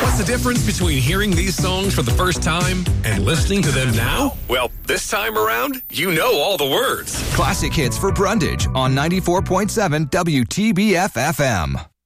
What's the difference between hearing these songs for the first time and listening to them now? Well, this time around, you know all the words. Classic hits for Brundage on 94.7 WTBF FM.